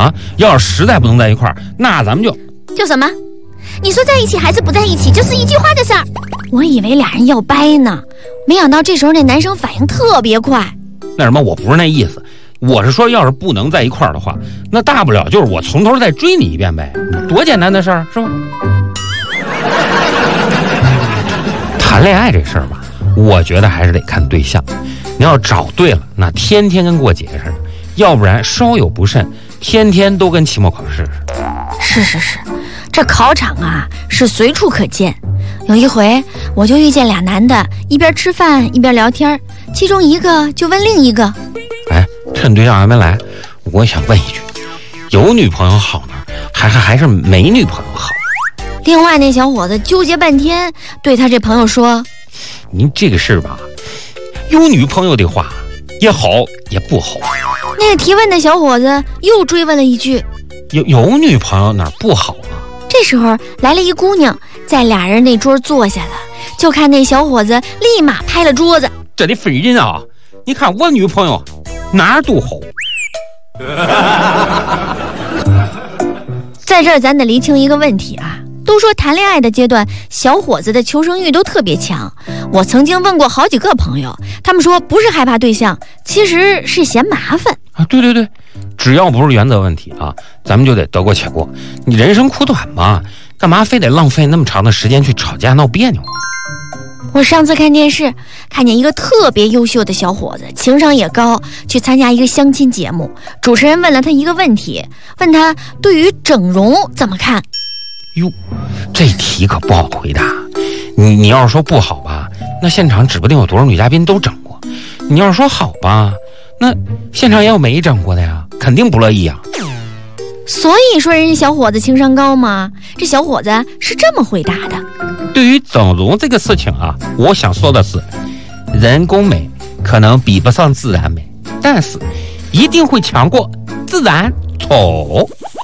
啊！要是实在不能在一块儿，那咱们就什么？你说在一起还是不在一起，就是一句话的事儿。我以为俩人要掰呢，没想到这时候那男生反应特别快。 那什么，我不是那意思，我是说，要是不能在一块儿的话，那大不了就是我从头再追你一遍呗，多简单的事儿，是吧？谈恋爱这事儿吧，我觉得还是得看对象。你要找对了，那天天跟过节似的；要不然稍有不慎，天天都跟期末考试似的。 是，这考场啊是随处可见。有一回我就遇见俩男的，一边吃饭一边聊天，其中一个就问另一个： 哎，趁对象还没来，我想问一句，有女朋友好呢，还是没女朋友好？ 另外那小伙子纠结半天，对他这朋友说： 您这个事儿吧，有女朋友的话也好也不好。 那个提问的小伙子又追问了一句： 有女朋友哪儿不好啊？ 这时候来了一姑娘，在俩人那桌坐下了，就看那小伙子立马拍了桌子： 这得分人啊！你看我女朋友哪儿都好。 在这儿咱得厘清一个问题啊，都说谈恋爱的阶段，小伙子的求生欲都特别强。我曾经问过好几个朋友，他们说不是害怕对象，其实是嫌麻烦啊。对，只要不是原则问题啊，咱们就得得过且过。你人生苦短嘛，干嘛非得浪费那么长的时间去吵架闹别扭啊？ 我上次看电视，看见一个特别优秀的小伙子，情商也高，去参加一个相亲节目。主持人问了他一个问题，问他对于整容怎么看。 哟，这题可不好回答。你要是说不好吧，那现场指不定有多少女嘉宾都整过；你要是说好吧，那现场也有没整过的呀，肯定不乐意啊。 所以说人家小伙子情商高嘛，这小伙子是这么回答的： 对于整容这个事情啊，我想说的是，人工美可能比不上自然美，但是一定会强过自然丑。